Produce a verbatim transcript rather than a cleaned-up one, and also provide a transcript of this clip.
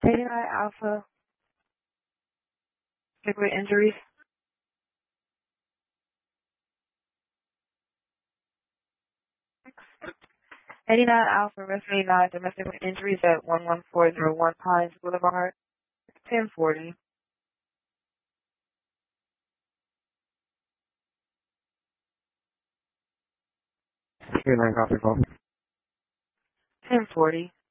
eighty-nine Alpha, sick with injuries. eighty-nine Alpha, rescue eighty-nine, domestic injuries at one one four zero one Pines Boulevard, ten forty. eighty-nine copy call. ten forty.